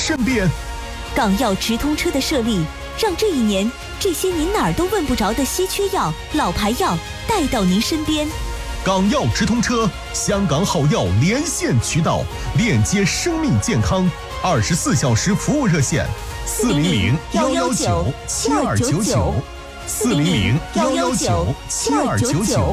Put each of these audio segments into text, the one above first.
身边。 港药直通车的设立，让这一年这些您哪儿都问不着的稀缺药、老牌药带到您身边。 港药直通车，香港好药连线渠道，链接生命健康，24小时服务热线：400-119-7299，400-119-7299。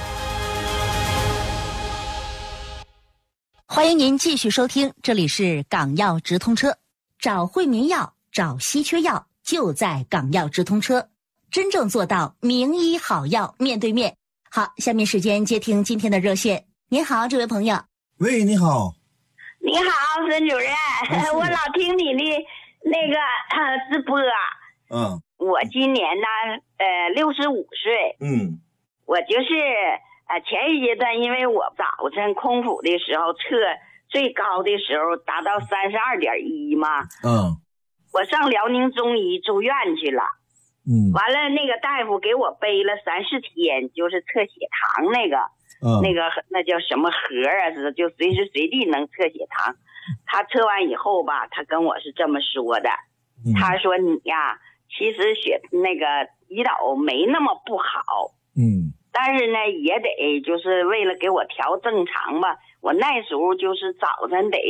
欢迎您继续收听，这里是港药直通车，找惠民药，找稀缺药，就在港药直通车，真正做到名医好药面对面。好，下面时间接听今天的热线。您好，这位朋友。 喂，你好。 你好，孙主任，我老听你的那个直播。我今年呢65岁。我就是前一阶段，因为我早晨空腹的时候测最高的时候达到32.1嘛。我上辽宁中医住院去了。完了那个大夫给我背了3-4天，就是测血糖那叫什么盒啊，就随时随地能测血糖。他测完以后吧，他跟我是这么说的，他说你呀，其实那个胰岛没那么不好，但是呢也得就是为了给我调正常吧，我那时候就是早晨得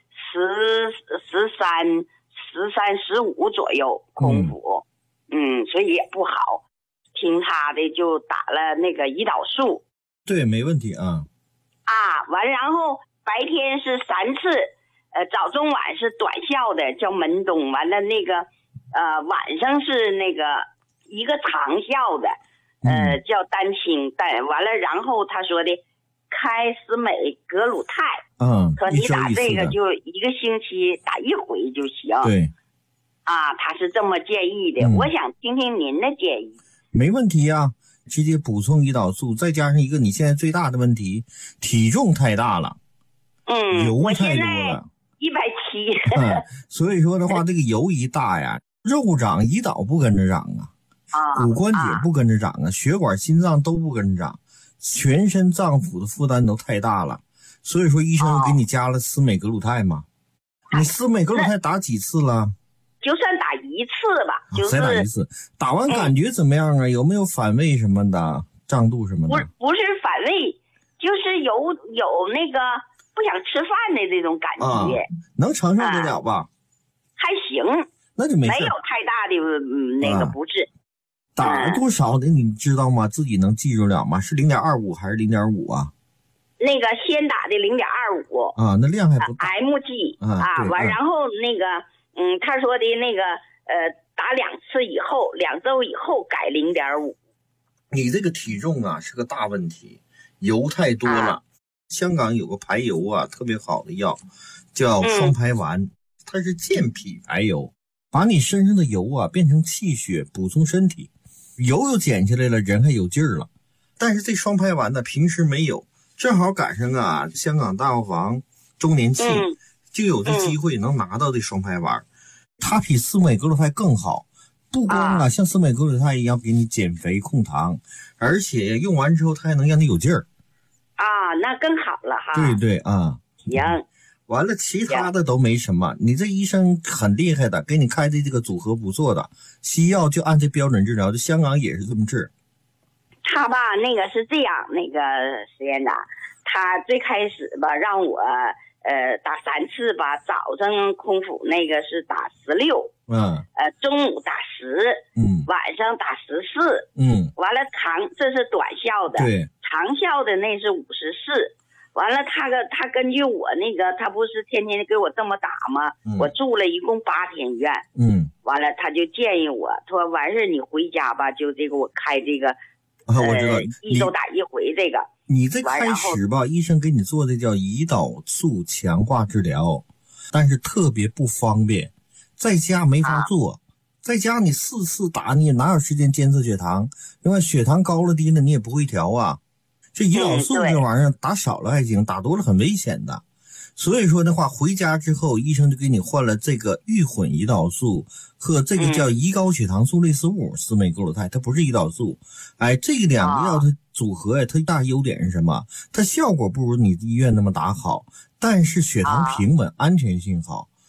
13、15左右空腹。所以也不好，听他的就打了那个胰岛素。 对，没问题啊。 完然后白天是3次，早中晚是短效的叫门冬，完了那个晚上是那个一个长效的，叫丹青，完了然后他说的开司美格鲁肽，说你打这个就1个星期打1回就行。 对。 他是这么建议的，我想听听您的建议。 没问题啊，直接补充胰岛素，再加上一个你现在最大的问题，体重太大了，油太多了 ，170。 所以说的话，这个油一大呀，肉长，胰岛不跟着长骨关节不跟着长血管、心脏都不跟着长，全身脏腑的负担都太大了。所以说，医生给你加了司美格鲁肽嘛。你司美格鲁肽打几次了？ 就算打1次吧， 才打1次，打完感觉怎么样啊？有没有反胃什么的、胀肚什么的？ 不是反胃，就是有那个不想吃饭的这种感觉。 能承受得了吧？ 还行， 那就没事， 没有太大的那个不适。 打了多少的你知道吗？自己能记住了吗？是0.25还是0.5啊？ 那个先打的0.25 那量还不大。 mg 完然后那个。他说的那个打2次以后，2周以后改0.5。 你这个体重是个大问题，油太多了。香港有个排油特别好的药，叫双排丸，它是健脾排油，把你身上的油变成气血，补充身体，油又减下来了，人还有劲儿了。但是这双排丸呢，平时没有，正好赶上香港大药房周年庆，就有这机会能拿到这双排丸。它比司美格鲁肽更好，不光像司美格鲁肽一样给你减肥控糖，而且用完之后它还能让你有劲儿。 那更好了哈。 对行。 完了，其他的都没什么。你这医生很厉害的，给你开的这个组合不错的，西药就按这标准治疗，这香港也是这么治。 他吧，那个是这样，那个实验长，他最开始吧让我。打3次吧，早上空腹那个是打16，中午打10，晚上打14，完了这是短效的， 对， 长效的那是54，完了他根据我那个，他不是天天给我这么打吗？我住了一共8天院，完了他就建议我说完事你回家吧，就这个我开这个， 我知道 1周打1回这个。 你这开始吧，医生给你做的叫胰岛素强化治疗，但是特别不方便，在家没法做，在家你4次打你也哪有时间监测血糖？另外血糖高了低了你也不会调这胰岛素这玩意儿打少了还行，打多了很危险的。所以说的话，回家之后医生就给你换了这个预混胰岛素和这个叫胰高血糖素类似物司美格鲁肽，它不是胰岛素。这2个药它组合它大优点是什么？它效果不如你医院那么打好，但是血糖平稳，安全性好。